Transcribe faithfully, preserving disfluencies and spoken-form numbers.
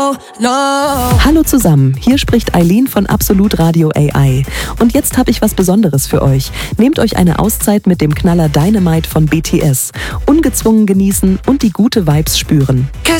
no, no. Hallo zusammen, hier spricht Eileen von Absolut Radio A I. Und jetzt habe ich was Besonderes für euch. Nehmt euch eine Auszeit mit dem Knaller Dynamite von B T S. Ungezwungen genießen und die gute Vibes spüren.